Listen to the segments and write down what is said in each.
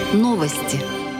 Новости.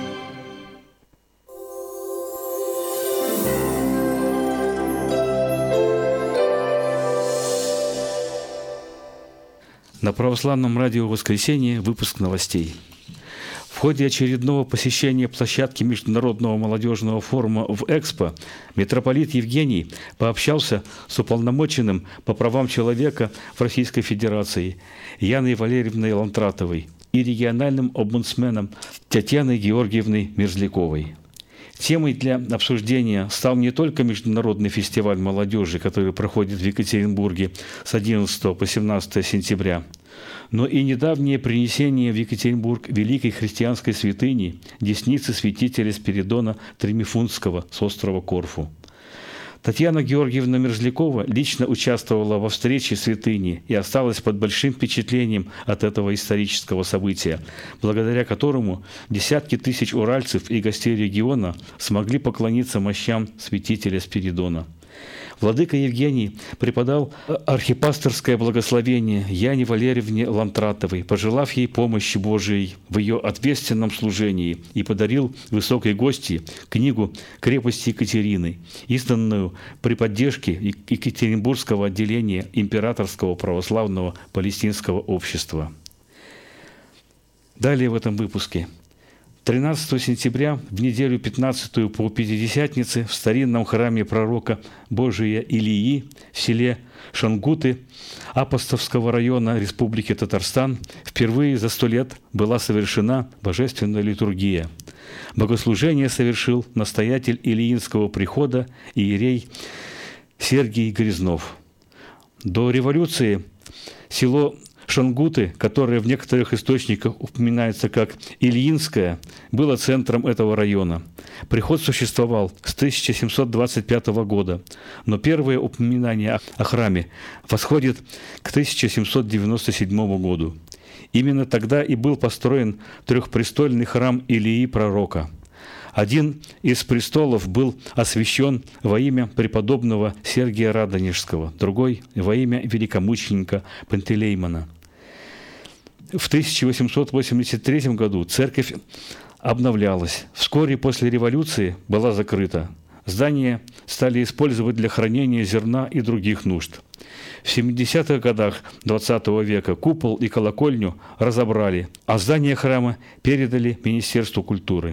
На православном радио «Воскресенье» выпуск новостей. В ходе очередного посещения площадки Международного молодежного форума в Экспо митрополит Евгений пообщался с уполномоченным по правам человека в Российской Федерации Яной Валерьевной Лантратовой и региональным омбудсменом Татьяной Георгиевной Мерзляковой. Темой для обсуждения стал не только Международный фестиваль молодежи, который проходит в Екатеринбурге с 11 по 17 сентября, но и недавнее принесение в Екатеринбург великой христианской святыни десницы святителя Спиридона Тремифунтского с острова Корфу. Татьяна Георгиевна Мерзлякова лично участвовала во встрече святыни и осталась под большим впечатлением от этого исторического события, благодаря которому десятки тысяч уральцев и гостей региона смогли поклониться мощам святителя Спиридона. Владыка Евгений преподал архипасторское благословение Яне Валерьевне Лантратовой, пожелав ей помощи Божией в ее ответственном служении, и подарил высокой гостье книгу «Крепость Екатерины», изданную при поддержке Екатеринбургского отделения Императорского православного палестинского общества. Далее в этом выпуске. 13 сентября, в неделю 15-ю по Пятидесятнице, в старинном храме пророка Божия Илии в селе Шангуты Апостовского района Республики Татарстан впервые за 100 лет была совершена божественная литургия. Богослужение совершил настоятель Илиинского прихода иерей Сергий Грязнов. До революции село Шангуты, которое в некоторых источниках упоминается как Ильинское, было центром этого района. Приход существовал с 1725 года, но первое упоминание о храме восходит к 1797 году. Именно тогда и был построен трехпрестольный храм Илии Пророка. Один из престолов был освящен во имя преподобного Сергия Радонежского, другой – во имя великомученика Пантелеймона. В 1883 году церковь обновлялась. Вскоре после революции была закрыта. Здание стали использовать для хранения зерна и других нужд. В 70-х годах XX века купол и колокольню разобрали, а здание храма передали Министерству культуры.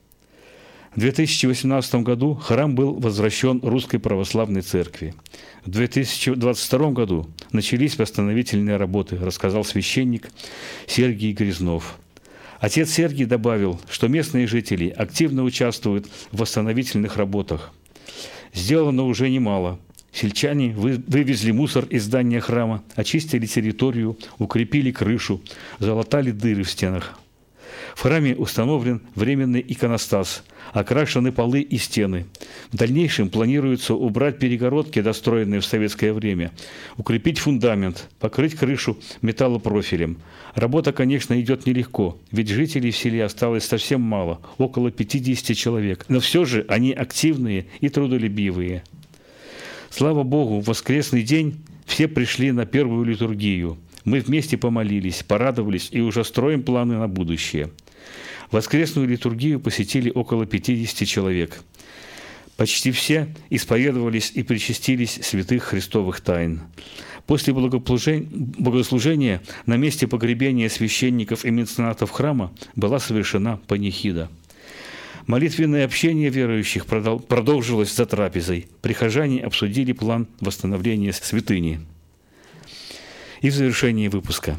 В 2018 году храм был возвращен Русской Православной Церкви. В 2022 году начались восстановительные работы, рассказал священник Сергий Грязнов. Отец Сергий добавил, что местные жители активно участвуют в восстановительных работах. Сделано уже немало. Сельчане вывезли мусор из здания храма, очистили территорию, укрепили крышу, залатали дыры в стенах. В храме установлен временный иконостас, окрашены полы и стены. В дальнейшем планируется убрать перегородки, достроенные в советское время, укрепить фундамент, покрыть крышу металлопрофилем. Работа, конечно, идет нелегко, ведь жителей в селе осталось совсем мало, около 50 человек. Но все же они активные и трудолюбивые. Слава Богу, в воскресный день все пришли на первую литургию. Мы вместе помолились, порадовались и уже строим планы на будущее. Воскресную литургию посетили около 50 человек. Почти все исповедовались и причастились святых христовых тайн. После богослужения на месте погребения священников и меценатов храма была совершена панихида. Молитвенное общение верующих продолжилось за трапезой. Прихожане обсудили план восстановления святыни. И в завершении выпуска.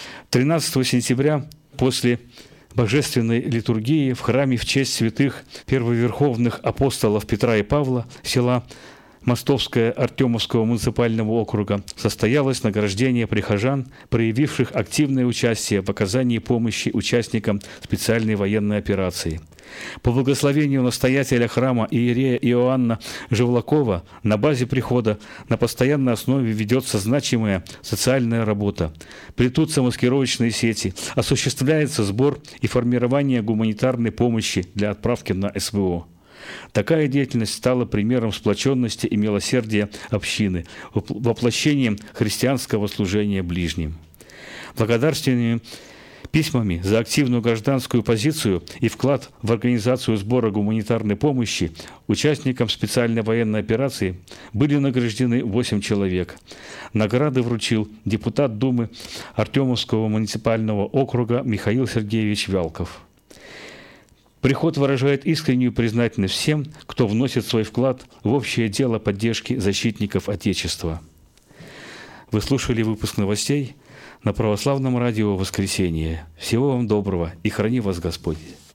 13 сентября после божественной литургии в храме в честь святых первоверховных апостолов Петра и Павла села Мостовское Артемовского муниципального округа состоялось награждение прихожан, проявивших активное участие в оказании помощи участникам специальной военной операции. По благословению настоятеля храма иерея Иоанна Живлакова на базе прихода на постоянной основе ведется значимая социальная работа. Плетутся маскировочные сети, осуществляется сбор и формирование гуманитарной помощи для отправки на СВО. Такая деятельность стала примером сплоченности и милосердия общины, воплощением христианского служения ближним. Благодарственными Письмами за активную гражданскую позицию и вклад в организацию сбора гуманитарной помощи участникам специальной военной операции были награждены 8 человек. Награды вручил депутат Думы Артемовского муниципального округа Михаил Сергеевич Вялков. Приход выражает искреннюю признательность всем, кто вносит свой вклад в общее дело поддержки защитников Отечества. Вы слушали выпуск новостей на Православном радио «Воскресенье». Всего вам доброго и храни вас Господь!